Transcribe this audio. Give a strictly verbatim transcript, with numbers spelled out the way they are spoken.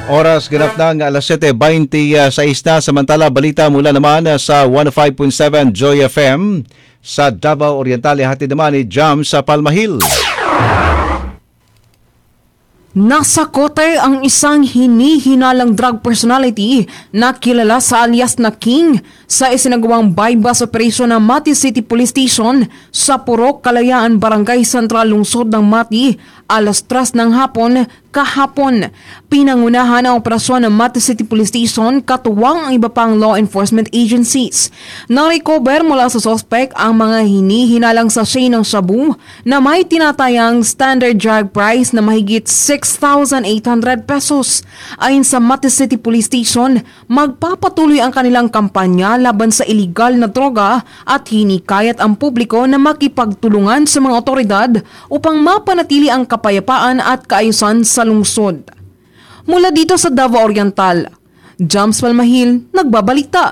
Oras ganap ng alas siyete twenty-six na. Samantala, balita mula naman sa one oh five point seven Joy F M sa Davao Oriental. Hatid naman ni Jam sa Palmahil. Nasa kote ang isang hinihinalang drug personality na kilala sa alias na King sa isinagawang bypass operation ng Mati City Police Station sa Purok, Kalayaan, Barangay Central, Lungsod ng Mati, alas tres ng hapon kahapon. Pinangunahan ang operasyon ng Mati City Police Station katuwang ang iba pang law enforcement agencies. Na-recover mula sa suspect ang mga hinihinalang sachet ng shabu na may tinatayang standard drug price na mahigit six thousand eight hundred pesos. Ayon sa Mati City Police Station, magpapatuloy ang kanilang kampanya laban sa iligal na droga at hinikayat ang publiko na makipagtulungan sa mga otoridad upang mapanatili ang kapayapaan at kaayusan sa lungsod. Mula dito sa Davao Oriental, Jams Palmahil, nagbabalita.